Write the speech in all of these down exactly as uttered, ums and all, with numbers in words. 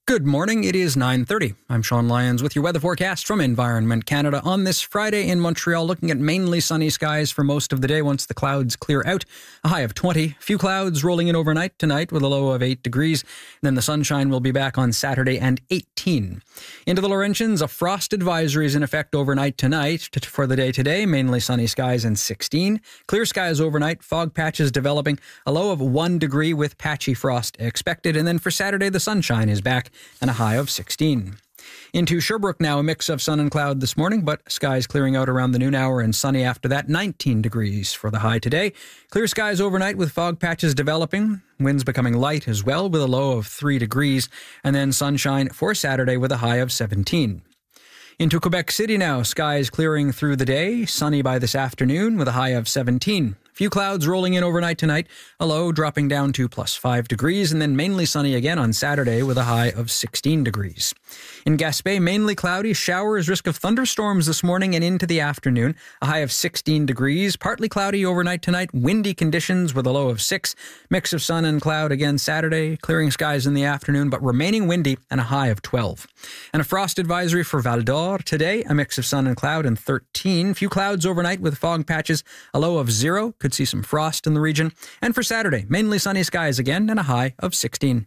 Good morning. It is nine thirty. I'm Sean Lyons with your weather forecast from Environment Canada on this Friday in Montreal, looking at mainly sunny skies for most of the day once the clouds clear out. A high of twenty. Few clouds rolling in overnight tonight with a low of eight degrees. Then the sunshine will be back on Saturday and eighteen. Into the Laurentians, a frost advisory is in effect overnight tonight. For the day today, mainly sunny skies and sixteen. Clear skies overnight, fog patches developing, a low of one degree with patchy frost expected. And then for Saturday, the sunshine is back and a high of sixteen. Into Sherbrooke now, a mix of sun and cloud this morning, but skies clearing out around the noon hour and sunny after that. nineteen degrees for the high today. Clear skies overnight with fog patches developing. Winds becoming light as well with a low of three degrees. And then sunshine for Saturday with a high of seventeen. Into Quebec City now, skies clearing through the day. Sunny by this afternoon with a high of seventeen. Few clouds rolling in overnight tonight, a low dropping down to plus five degrees, and then mainly sunny again on Saturday with a high of sixteen degrees. In Gaspé, mainly cloudy, showers, risk of thunderstorms this morning and into the afternoon, a high of sixteen degrees, partly cloudy overnight tonight, windy conditions with a low of six, mix of sun and cloud again Saturday, clearing skies in the afternoon, but remaining windy and a high of twelve. And a frost advisory for Val d'Or today, a mix of sun and cloud and thirteen, few clouds overnight with fog patches, a low of zero, could see some frost in the region. And for Saturday, mainly sunny skies again and a high of sixteen.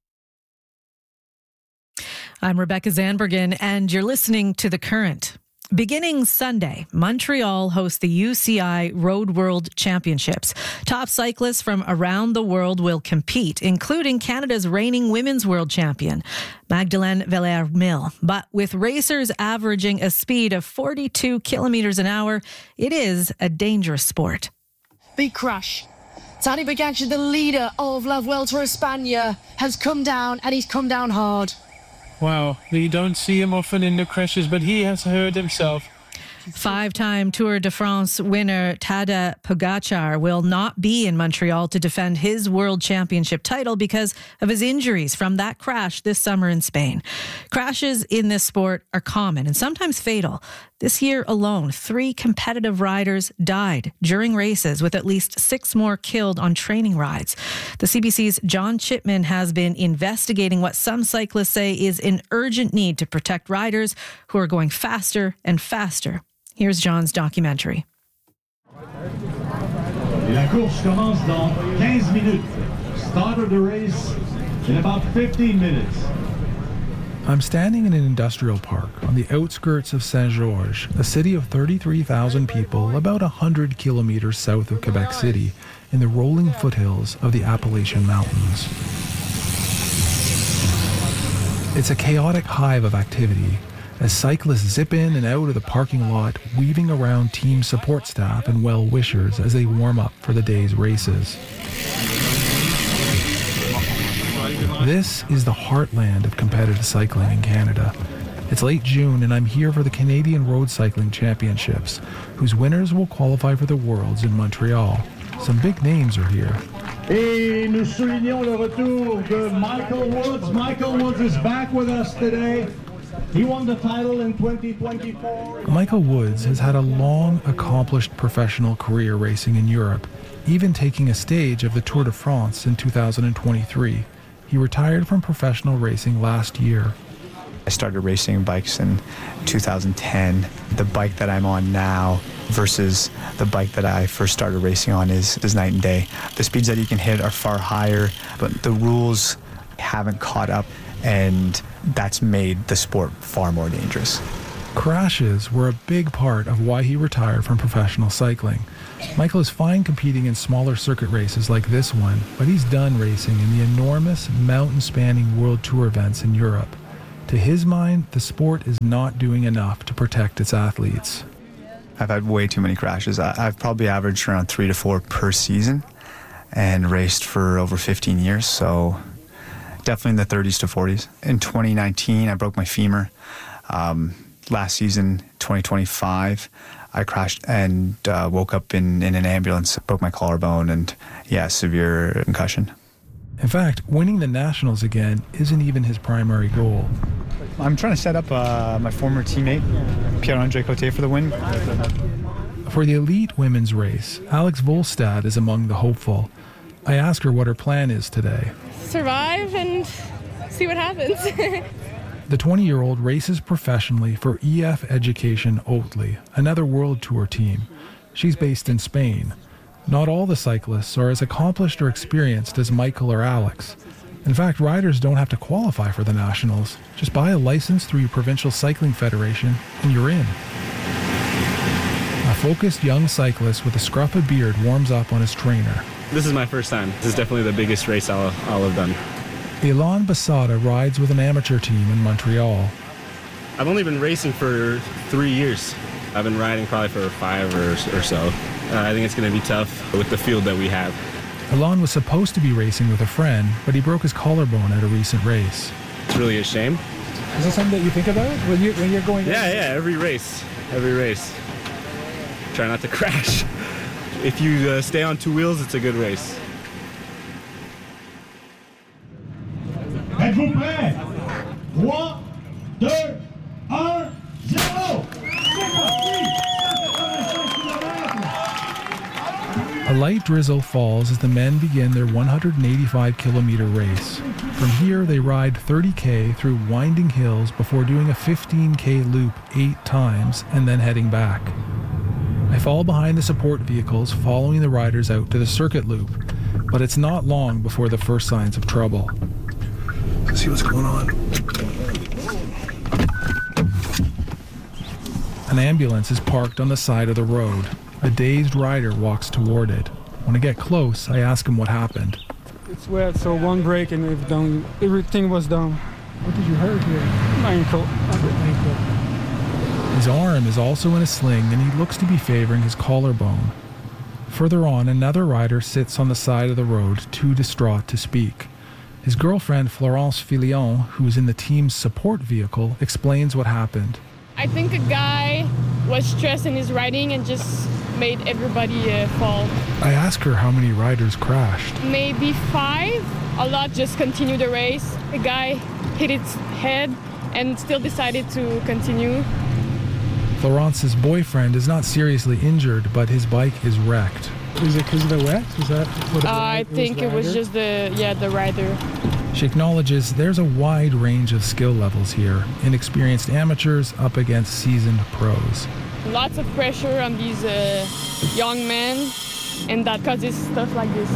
I'm Rebecca Zandbergen, and you're listening to The Current. Beginning Sunday, Montreal hosts the U C I Road World Championships. Top cyclists from around the world will compete, including Canada's reigning women's world champion, Magdalene Valère-Mille. But with racers averaging a speed of forty-two kilometers an hour, it is a dangerous sport. Big crash. Tadej Pogacar, the leader of La Vuelta a España, has come down, and he's come down hard. Wow, you don't see him often in the crashes, but he has hurt himself. Five-time Tour de France winner Tadej Pogacar will not be in Montreal to defend his world championship title because of his injuries from that crash this summer in Spain. Crashes in this sport are common and sometimes fatal. This year alone, three competitive riders died during races, with at least six more killed on training rides. The C B C's John Chipman has been investigating what some cyclists say is an urgent need to protect riders who are going faster and faster. Here's John's documentary. La course commence dans quinze minutes. Start of the race in about fifteen minutes. I'm standing in an industrial park on the outskirts of Saint-Georges, a city of thirty-three thousand people about one hundred kilometers south of Quebec City in the rolling foothills of the Appalachian Mountains. It's a chaotic hive of activity as cyclists zip in and out of the parking lot, weaving around team support staff and well-wishers as they warm up for the day's races. This is the heartland of competitive cycling in Canada. It's late June and I'm here for the Canadian Road Cycling Championships, whose winners will qualify for the Worlds in Montreal. Some big names are here. Et nous soulignons le retour de Michael Woods. Michael Woods is back with us today. He won the title in twenty twenty-four. Michael Woods has had a long, accomplished professional career racing in Europe, even taking a stage of the Tour de France in two thousand twenty-three. He retired from professional racing last year. I started racing bikes in two thousand ten. The bike that I'm on now versus the bike that I first started racing on is, is night and day. The speeds that you can hit are far higher, but the rules haven't caught up, and that's made the sport far more dangerous. Crashes were a big part of why he retired from professional cycling. Michael is fine competing in smaller circuit races like this one, but he's done racing in the enormous mountain-spanning World Tour events in Europe. To his mind, the sport is not doing enough to protect its athletes. I've had way too many crashes. I've probably averaged around three to four per season and raced for over fifteen years, so definitely in the thirties to forties. In twenty nineteen, I broke my femur. Um, last season, twenty twenty-five, I crashed and uh, woke up in, in an ambulance, broke my collarbone, and yeah, severe concussion. In fact, winning the Nationals again isn't even his primary goal. I'm trying to set up uh, my former teammate, Pierre-Andre Coté, for the win. For the elite women's race, Alex Volstad is among the hopeful. I ask her what her plan is today. Survive and see what happens. The twenty-year-old races professionally for E F Education Oatly, another World Tour team. She's based in Spain. Not all the cyclists are as accomplished or experienced as Michael or Alex. In fact, riders don't have to qualify for the Nationals. Just buy a license through your provincial cycling federation and you're in. A focused young cyclist with a scruff of beard warms up on his trainer. This is my first time. This is definitely the biggest race I'll, I'll have done. Elan Basada rides with an amateur team in Montreal. I've only been racing for three years. I've been riding probably for five or, or so. Uh, I think it's going to be tough with the field that we have. Elan was supposed to be racing with a friend, but he broke his collarbone at a recent race. It's really a shame. Is this something that you think about when, you, when you're going? Yeah, yeah, every race. Every race. Try not to crash. If you uh, stay on two wheels, it's a good race. Êtes-vous prêts? trois, deux, un, zéro! A light drizzle falls as the men begin their one hundred eighty-five kilometer race. From here, they ride thirty K through winding hills before doing a fifteen K loop eight times and then heading back. I fall behind the support vehicles following the riders out to the circuit loop, but it's not long before the first signs of trouble. Let's see what's going on. An ambulance is parked on the side of the road. A dazed rider walks toward it. When I get close, I ask him what happened. It's wet, so one break and we've done, everything was down. What did you hurt here? My ankle. ankle. His arm is also in a sling and he looks to be favoring his collarbone. Further on, another rider sits on the side of the road, too distraught to speak. His girlfriend, Florence Filion, who is in the team's support vehicle, explains what happened. I think a guy was stressed in his riding and just made everybody uh, fall. I ask her how many riders crashed. Maybe five. A lot just continued the race. A guy hit his head and still decided to continue. Florence's boyfriend is not seriously injured, but his bike is wrecked. Is it because of the wet? Is that what it uh, I was, think it was, it was just the, yeah, the rider. She acknowledges there's a wide range of skill levels here, inexperienced amateurs up against seasoned pros. Lots of pressure on these uh, young men, and that causes stuff like this.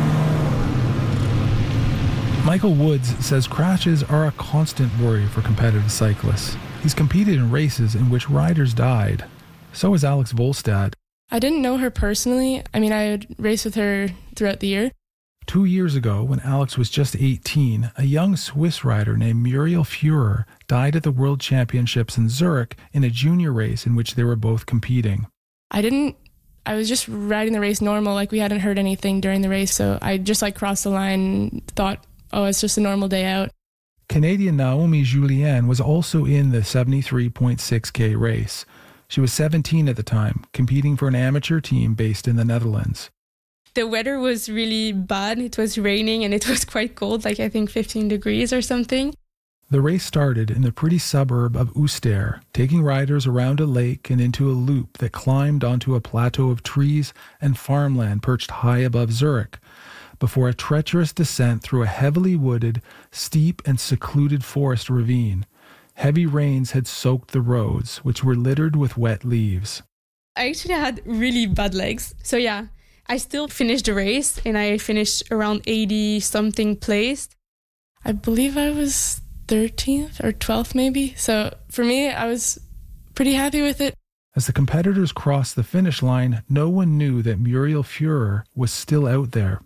Michael Woods says crashes are a constant worry for competitive cyclists. He's competed in races in which riders died. So is Alex Volstad. I didn't know her personally. I mean, I would race with her throughout the year. Two years ago, when Alex was just eighteen, a young Swiss rider named Muriel Führer died at the World Championships in Zurich in a junior race in which they were both competing. I didn't, I was just riding the race normal, like we hadn't heard anything during the race, so I just like crossed the line and thought, oh, it's just a normal day out. Canadian Naomi Julien was also in the seventy-three point six K race. She was seventeen at the time, competing for an amateur team based in the Netherlands. The weather was really bad. It was raining and it was quite cold, like I think fifteen degrees or something. The race started in the pretty suburb of Uster, taking riders around a lake and into a loop that climbed onto a plateau of trees and farmland perched high above Zurich, before a treacherous descent through a heavily wooded, steep and secluded forest ravine. Heavy rains had soaked the roads, which were littered with wet leaves. I actually had really bad legs, so yeah. I still finished the race and I finished around eighty something placed. I believe I was thirteenth or twelfth maybe. So for me, I was pretty happy with it. As the competitors crossed the finish line, no one knew that Muriel Führer was still out there.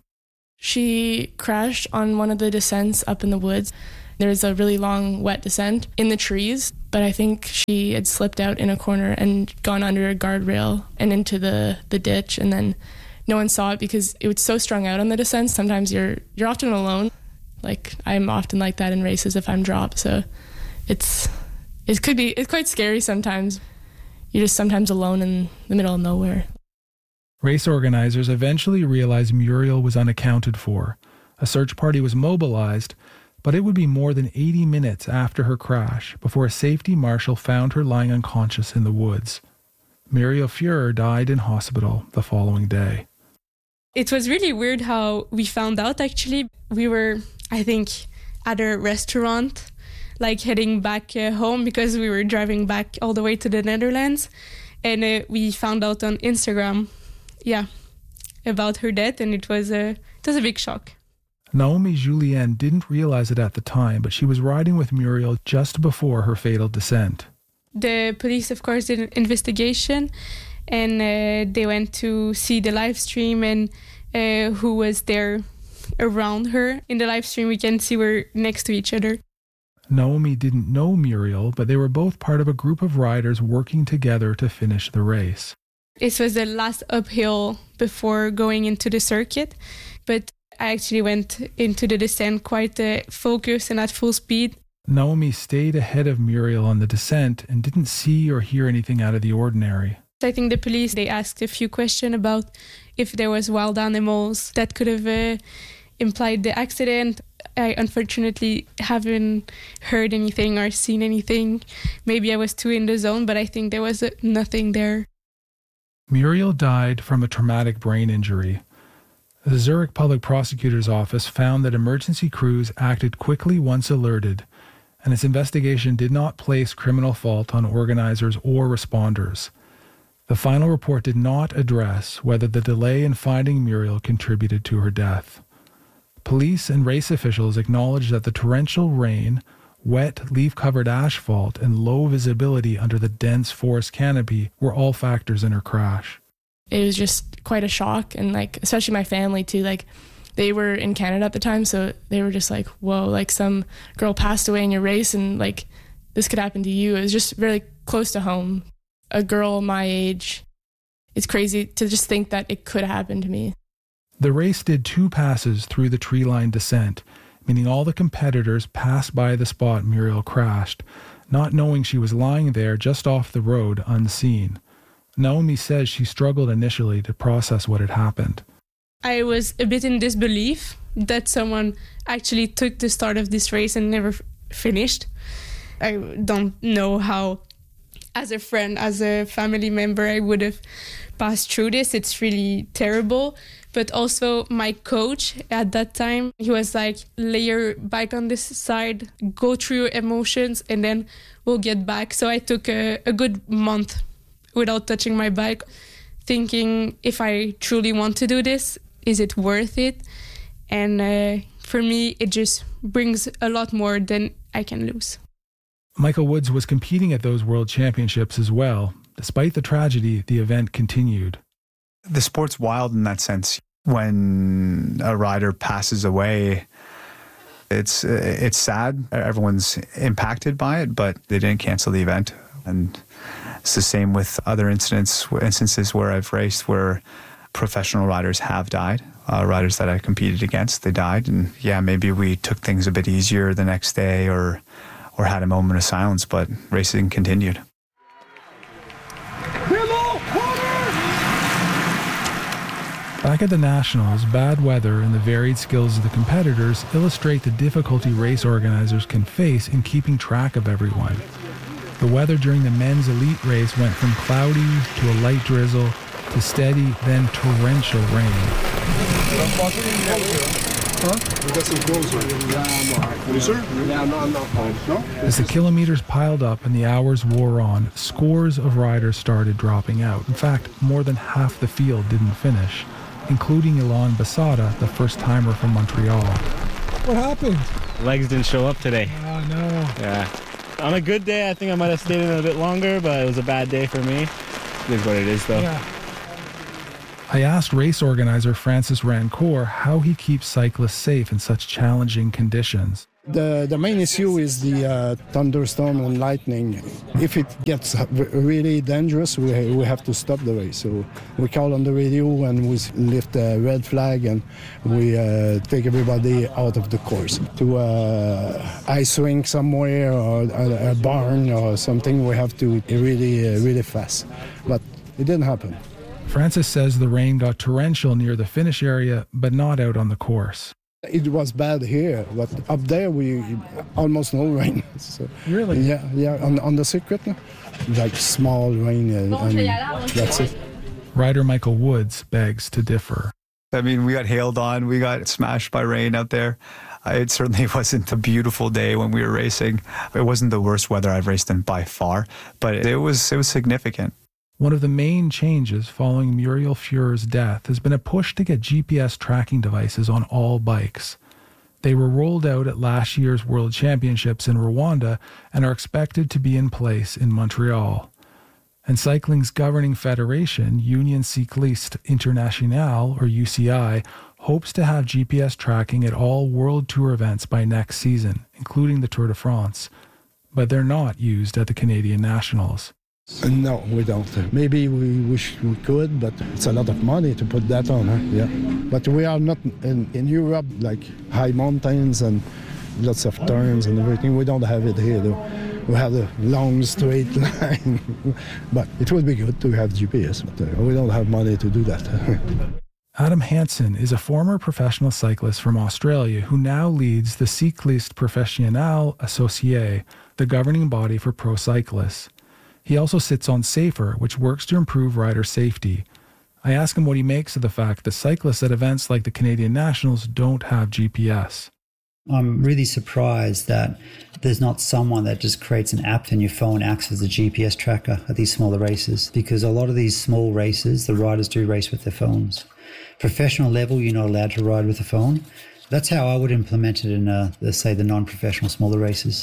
She crashed on one of the descents up in the woods. There was a really long wet descent in the trees, but I think she had slipped out in a corner and gone under a guardrail and into the, the ditch, and then no one saw it because it was so strung out on the descent. Sometimes you're you're often alone. Like I'm often like that in races if I'm dropped. So it's it could be it's quite scary sometimes. You're just sometimes alone in the middle of nowhere. Race organizers eventually realized Muriel was unaccounted for. A search party was mobilized, but it would be more than eighty minutes after her crash before a safety marshal found her lying unconscious in the woods. Muriel Führer died in hospital the following day. It was really weird how we found out, actually. We were, I think, at a restaurant, like heading back uh, home because we were driving back all the way to the Netherlands. And uh, we found out on Instagram, yeah, about her death, and it was a, it was a big shock. Naomi Julien didn't realize it at the time, but she was riding with Muriel just before her fatal descent. The police, of course, did an investigation, and uh, they went to see the live stream and uh, who was there around her. In the live stream, we can see we're next to each other. Naomi didn't know Muriel, but they were both part of a group of riders working together to finish the race. It was the last uphill before going into the circuit, but I actually went into the descent quite uh, focused and at full speed. Naomi stayed ahead of Muriel on the descent and didn't see or hear anything out of the ordinary. I think the police, they asked a few questions about if there was wild animals that could have uh, implied the accident. I unfortunately haven't heard anything or seen anything. Maybe I was too in the zone, but I think there was uh, nothing there. Muriel died from a traumatic brain injury. The Zurich Public Prosecutor's Office found that emergency crews acted quickly once alerted, and its investigation did not place criminal fault on organizers or responders. The final report did not address whether the delay in finding Muriel contributed to her death. Police and race officials acknowledged that the torrential rain, wet, leaf-covered asphalt, and low visibility under the dense forest canopy were all factors in her crash. It was just quite a shock, and like especially my family too. Like they were in Canada at the time, so they were just like, "Whoa!" Like some girl passed away in your race, and like this could happen to you. It was just very close to home. A girl my age, it's crazy to just think that it could happen to me. The race did two passes through the tree-lined descent, meaning all the competitors passed by the spot Muriel crashed, not knowing she was lying there just off the road unseen. Naomi says she struggled initially to process what had happened. I was a bit in disbelief that someone actually took the start of this race and never f- finished. I don't know how, as a friend, as a family member, I would have passed through this. It's really terrible. But also my coach at that time, he was like, lay your bike on this side, go through your emotions, and then we'll get back. So I took a, a good month without touching my bike, thinking if I truly want to do this, is it worth it? And uh, for me, it just brings a lot more than I can lose. Michael Woods was competing at those World Championships as well. Despite the tragedy, the event continued. The sport's wild in that sense. When a rider passes away, it's it's sad. Everyone's impacted by it, but they didn't cancel the event. And it's the same with other incidents, instances where I've raced where professional riders have died. Uh, riders that I competed against, they died. And yeah, maybe we took things a bit easier the next day or or had a moment of silence, but racing continued. Back at the Nationals, bad weather and the varied skills of the competitors illustrate the difficulty race organizers can face in keeping track of everyone. The weather during the men's elite race went from cloudy to a light drizzle to steady, then torrential rain. As the kilometers piled up and the hours wore on, scores of riders started dropping out. In fact, more than half the field didn't finish, including Ilan Basada, the first-timer from Montreal. What happened? Legs didn't show up today. Oh, no. Yeah. On a good day, I think I might have stayed in a bit longer, but it was a bad day for me. It is what it is, though. Yeah. I asked race organizer Francis Rancourt how he keeps cyclists safe in such challenging conditions. The the main issue is the uh, thunderstorm and lightning. If it gets really dangerous, we we have to stop the race. So we call on the radio and we lift a red flag and we uh, take everybody out of the course to uh, ice rink somewhere or a, a barn or something. We have to really uh, really fast, but it didn't happen. Francis says the rain got torrential near the finish area, but not out on the course. It was bad here, but up there we almost no rain. So, really? Yeah, yeah. On on the circuit, like small rain, and, and that's it. Rider Michael Woods begs to differ. I mean, we got hailed on, we got smashed by rain out there. It certainly wasn't a beautiful day when we were racing. It wasn't the worst weather I've raced in by far, but it was it was significant. One of the main changes following Muriel Fuhr's death has been a push to get G P S tracking devices on all bikes. They were rolled out at last year's World Championships in Rwanda and are expected to be in place in Montreal. And cycling's governing federation, Union Cycliste Internationale, or U C I, hopes to have G P S tracking at all World Tour events by next season, including the Tour de France. But they're not used at the Canadian Nationals. No, we don't. Maybe we wish we could, but it's a lot of money to put that on, huh? Yeah. But we are not in, in Europe, like high mountains and lots of turns and everything. We don't have it here, though. We have a long, straight line. But it would be good to have G P S, but uh, we don't have money to do that. Adam Hansen is a former professional cyclist from Australia who now leads the Cycliste Professionnelle Associée, the governing body for pro cyclists. He also sits on SAFER, which works to improve rider safety. I ask him what he makes of the fact that cyclists at events like the Canadian Nationals don't have G P S. I'm really surprised that there's not someone that just creates an app and your phone acts as a G P S tracker at these smaller races, because a lot of these small races, the riders do race with their phones. Professional level, you're not allowed to ride with a phone. That's how I would implement it in, uh, let's say, the non-professional smaller races.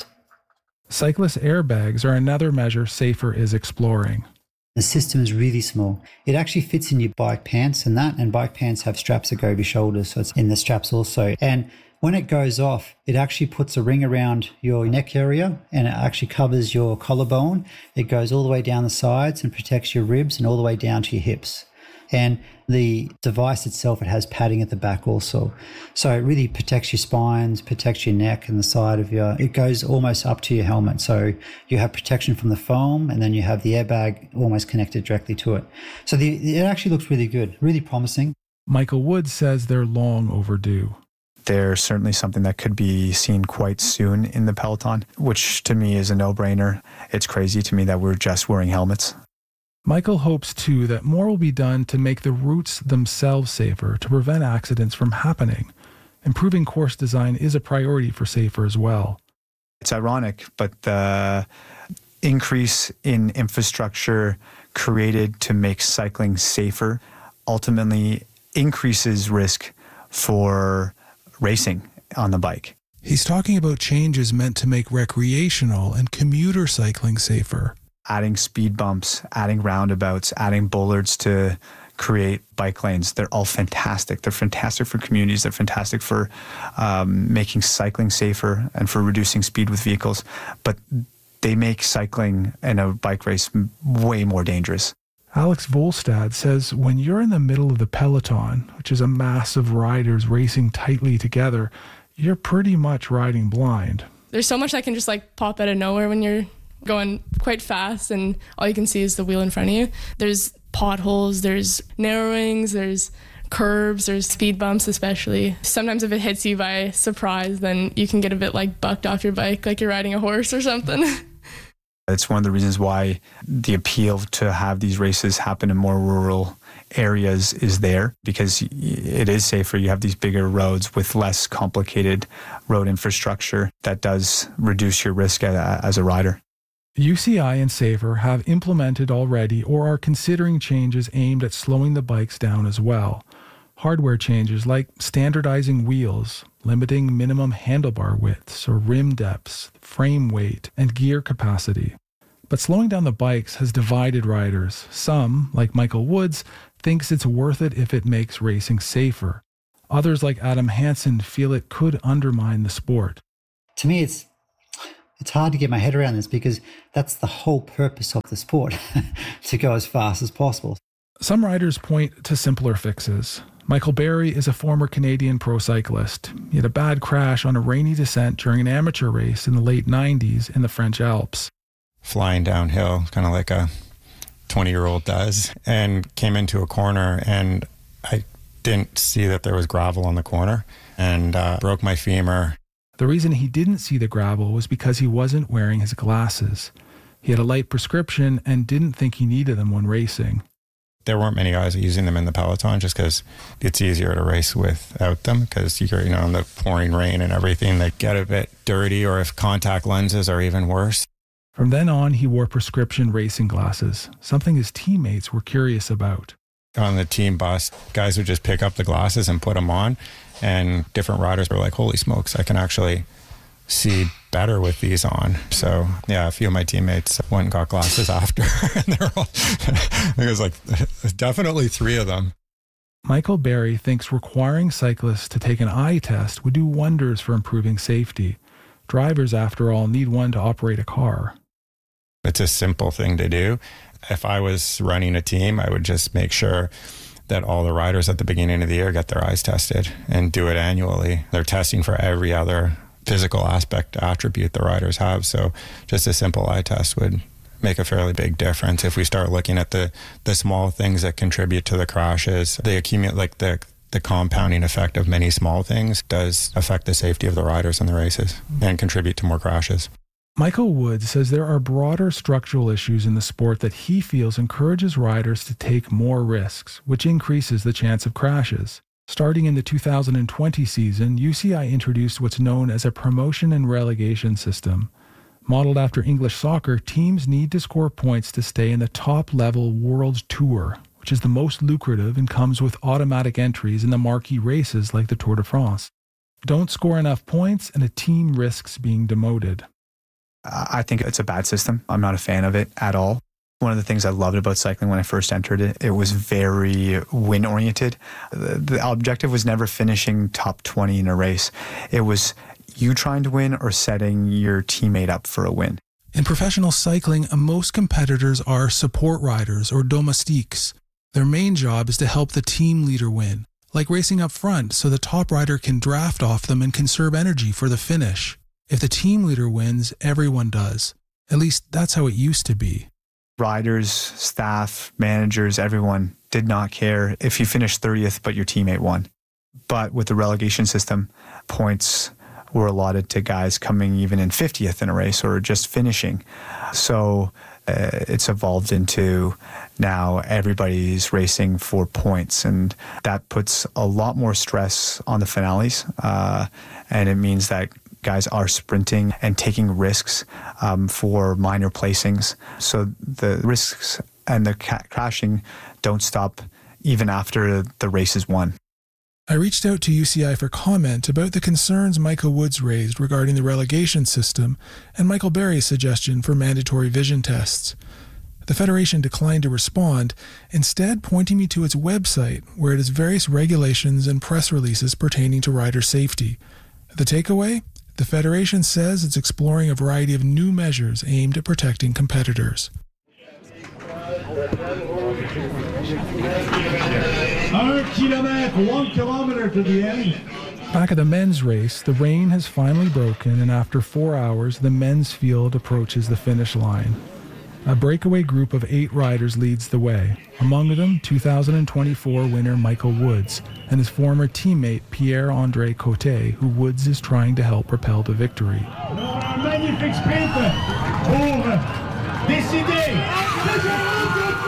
Cyclist airbags are another measure SAFER is exploring. The system is really small. It actually fits in your bike pants and that, and bike pants have straps that go over your shoulders, so it's in the straps also. And when it goes off, it actually puts a ring around your neck area and it actually covers your collarbone. It goes all the way down the sides and protects your ribs and all the way down to your hips. And the device itself, it has padding at the back also. So it really protects your spines, protects your neck and the side of your, it goes almost up to your helmet. So you have protection from the foam and then you have the airbag almost connected directly to it. So the, it actually looks really good, really promising. Michael Woods says they're long overdue. They're certainly something that could be seen quite soon in the peloton, which to me is a no-brainer. It's crazy to me that we're just wearing helmets. Michael hopes, too, that more will be done to make the routes themselves safer to prevent accidents from happening. Improving course design is a priority for SAFER as well. It's ironic, but the increase in infrastructure created to make cycling safer ultimately increases risk for racing on the bike. He's talking about changes meant to make recreational and commuter cycling safer. Adding speed bumps, adding roundabouts, adding bollards to create bike lanes. They're all fantastic. They're fantastic for communities. They're fantastic for um, making cycling safer and for reducing speed with vehicles. But they make cycling in a bike race way more dangerous. Alex Volstad says when you're in the middle of the peloton, which is a mass of riders racing tightly together, you're pretty much riding blind. There's so much that can just like pop out of nowhere when you're going quite fast and all you can see is the wheel in front of you. There's potholes, there's narrowings, there's curves, there's speed bumps especially. Sometimes if it hits you by surprise, then you can get a bit like bucked off your bike, like you're riding a horse or something. It's one of the reasons why the appeal to have these races happen in more rural areas is there, because it is safer. You have these bigger roads with less complicated road infrastructure that does reduce your risk as a rider. U C I and SAFER have implemented already or are considering changes aimed at slowing the bikes down as well. Hardware changes like standardizing wheels, limiting minimum handlebar widths or rim depths, frame weight, and gear capacity. But slowing down the bikes has divided riders. Some, like Michael Woods, thinks it's worth it if it makes racing safer. Others, like Adam Hansen, feel it could undermine the sport. To me, it's It's hard to get my head around this because that's the whole purpose of the sport, to go as fast as possible. Some riders point to simpler fixes. Michael Barry is a former Canadian pro cyclist. He had a bad crash on a rainy descent during an amateur race in the late nineties in the French Alps. Flying downhill, kind of like a twenty-year-old does, and came into a corner and I didn't see that there was gravel on the corner and uh, broke my femur. The reason he didn't see the gravel was because he wasn't wearing his glasses. He had a light prescription and didn't think he needed them when racing. there weren't many guys using them in the peloton just because it's easier to race without them because you're, you know, in the pouring rain and everything, they get a bit dirty, or if contact lenses are even worse. From then on, he wore prescription racing glasses, something his teammates were curious about. On the team bus, guys would just pick up the glasses and put them on, and different riders were like, holy smokes, I can actually see better with these on. So yeah, a few of my teammates went and got glasses after, and they're all, it was like definitely three of them. Michael Berry thinks requiring cyclists to take an eye test would do wonders for improving safety. Drivers, after all, need one to operate a car. It's a simple thing to do. If I was running a team, I would just make sure that all the riders at the beginning of the year get their eyes tested and do it annually. They're testing for every other physical aspect attribute the riders have. So just a simple eye test would make a fairly big difference. If we start looking at the, the small things that contribute to the crashes, they accumulate, like the the compounding effect of many small things does affect the safety of the riders in the races and contribute to more crashes. Michael Woods says there are broader structural issues in the sport that he feels encourages riders to take more risks, which increases the chance of crashes. Starting in the two thousand twenty season, U C I introduced what's known as a promotion and relegation system. Modeled after English soccer, teams need to score points to stay in the top-level World Tour, which is the most lucrative and comes with automatic entries in the marquee races like the Tour de France. Don't score enough points and a team risks being demoted. I think it's a bad system. I'm not a fan of it at all. One of the things I loved about cycling when I first entered it, it was very win-oriented. The, the objective was never finishing top twenty in a race. It was you trying to win or setting your teammate up for a win. In professional cycling, most competitors are support riders or domestiques. Their main job is to help the team leader win, like racing up front so the top rider can draft off them and conserve energy for the finish. If the team leader wins, everyone does. At least that's how it used to be. Riders, staff, managers, everyone did not care if you finished thirtieth but your teammate won. But with the relegation system, points were allotted to guys coming even in fiftieth in a race or just finishing. So uh, it's evolved into now everybody's racing for points, and that puts a lot more stress on the finales. Uh, and it means that guys are sprinting and taking risks um, for minor placings. So the risks and the ca- crashing don't stop even after the race is won. I reached out to U C I for comment about the concerns Michael Woods raised regarding the relegation system and Michael Berry's suggestion for mandatory vision tests. The Federation declined to respond, instead pointing me to its website where it has various regulations and press releases pertaining to rider safety. The takeaway? The Federation says it's exploring a variety of new measures aimed at protecting competitors. Un kilometre, one kilometre to the end. Back at the men's race, the rain has finally broken, and after four hours, the men's field approaches the finish line. A breakaway group of eight riders leads the way, among them two thousand twenty-four winner Michael Woods and his former teammate Pierre-André Coté, who Woods is trying to help propel to victory. Un magnifique sprint pour décider.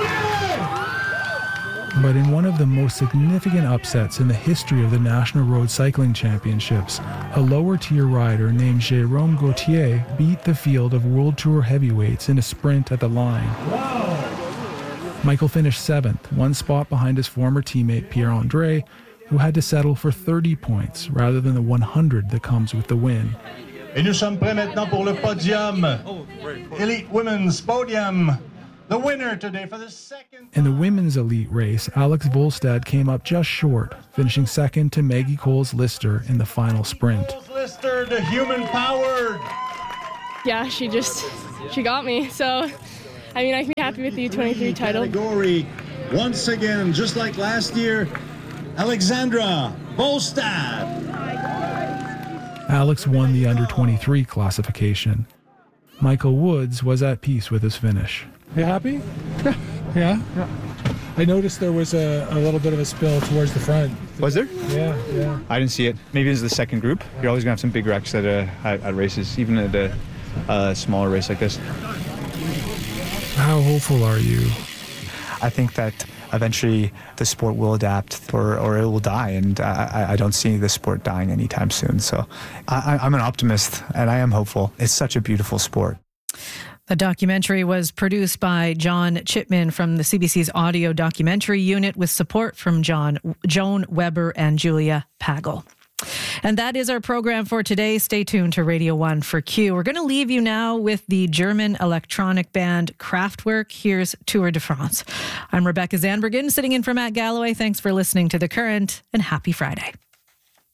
But in one of the most significant upsets in the history of the National Road Cycling Championships, a lower-tier rider named Jérôme Gauthier beat the field of World Tour heavyweights in a sprint at the line. Wow. Michael finished seventh, one spot behind his former teammate Pierre-André, who had to settle for thirty points rather than the one hundred that comes with the win. Et nous sommes prêts maintenant pour le podium. Elite Women's Podium. The winner today for the second In the women's elite race, Alex Volstad came up just short, finishing second to Maggie Coles-Lister in the final sprint. Coles-Lister, the human-powered. Yeah, she just, she got me. So, I mean, I can be happy with the U twenty-three title. Category, once again, just like last year, Alexandra Volstad. Alex won the under twenty-three classification. Michael Woods was at peace with his finish. You happy? Yeah. Yeah? Yeah. I noticed there was a, a little bit of a spill towards the front. Was there? Yeah, yeah. I didn't see it. Maybe it's the second group. You're always going to have some big wrecks at, uh, at, at races, even at a, a smaller race like this. How hopeful are you? I think that eventually the sport will adapt or, or it will die, and I, I don't see the sport dying anytime soon. So I, I'm an optimist, and I am hopeful. It's such a beautiful sport. The documentary was produced by John Chipman from the C B C's audio documentary unit with support from John, Joan Weber and Julia Pagel. And that is our program for today. Stay tuned to Radio one for Q. We're going to leave you now with the German electronic band Kraftwerk. Here's Tour de France. I'm Rebecca Zandbergen, sitting in for Matt Galloway. Thanks for listening to The Current, and happy Friday.